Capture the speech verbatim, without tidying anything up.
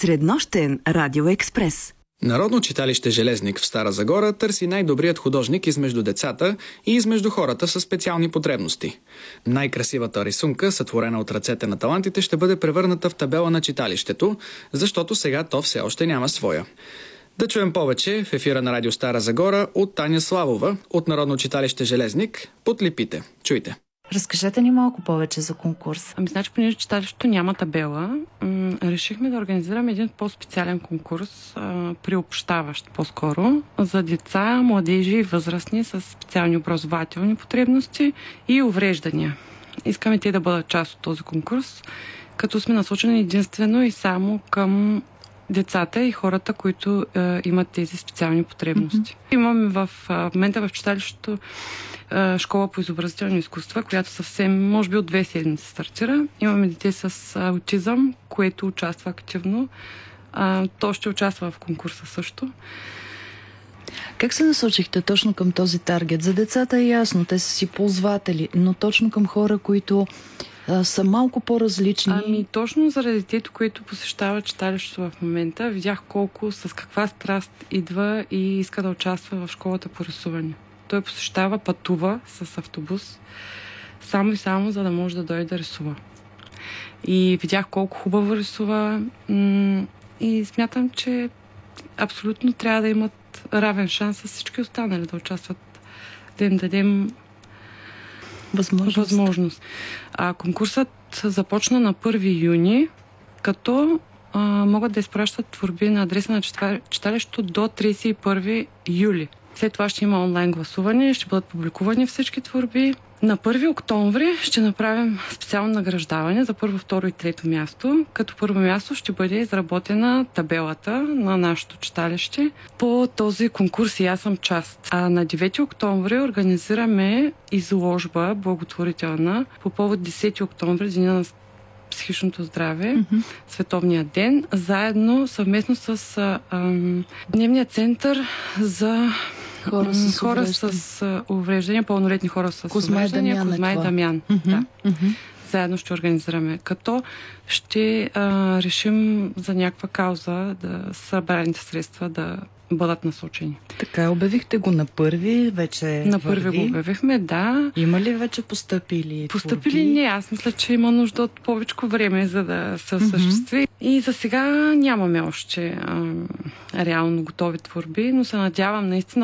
Среднощен радиоекспрес. Народно читалище Железник в Стара Загора търси най-добрият художник измежду децата и измежду хората със специални потребности. Най-красивата рисунка, сътворена от ръцете на талантите, ще бъде превърната в табела на читалището, защото сега то все още няма своя. Да чуем повече в ефира на Радио Стара Загора от Таня Славова от Народно читалище Железник. Подлепите. Чуйте. Разкажете ни малко повече за конкурс. Ами, значи, понеже читалището няма табела, м- решихме да организираме един по-специален конкурс, а, приобщаващ по-скоро, за деца, младежи и възрастни с специални образователни потребности и увреждания. Искаме те да бъдат част от този конкурс, като сме насочени единствено и само към децата и хората, които е, имат тези специални потребности. Mm-hmm. Имаме в, в момента в читалището е, школа по изобразителни изкуства, която съвсем, може би от две седмици стартира. Имаме дете с аутизъм, което участва активно. А, то ще участва в конкурса също. Как се насочихте точно към този таргет? За децата е ясно, те са си ползватели, но точно към хора, които а, са малко по-различни. Ами точно заради детето, което посещава читалището в момента, видях колко, с каква страст идва и иска да участва в школата по рисуване. Той посещава, пътува с автобус, само и само, за да може да дойде да рисува. И видях колко хубаво рисува м- и смятам, че абсолютно трябва да имат равен шанс с всички останали да участват, да им дадем възможност. възможност. А, конкурсът започна на първи юни, като а, могат да изпращат творби на адреса на читалището до тридесет и първи юли. След това ще има онлайн гласуване, ще бъдат публикувани всички творби. На първи октомври ще направим специално награждаване за първо, второ и трето място, като първо място ще бъде изработена табелата на нашето читалище по този конкурс и аз съм част. А на девети октомври организираме изложба благотворителна по повод десети октомври, деня на психичното здраве, mm-hmm. Световния ден, заедно съвместно с а, а, Дневния център за хора с хора увреждания, с увреждания, пълнолетни хора с Козма увреждания, Дамян, Козма и Дамян. Mm-hmm. Да. Mm-hmm. Заедно ще организираме. Като ще а, решим за някаква кауза да събраните средства да бъдат насочени. Така, обявихте го на първи, вече На първи върви. го обявихме, да. Има ли вече постъпили Постъпили творби? не, аз мисля, че има нужда от повече време, за да се осъществи. Mm-hmm. И за сега нямаме още а, реално готови творби, но се надявам наистина